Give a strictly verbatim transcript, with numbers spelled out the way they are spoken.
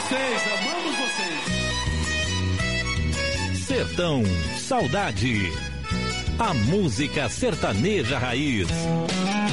vocês, amamos vocês. Sertão Saudade. A música sertaneja raiz.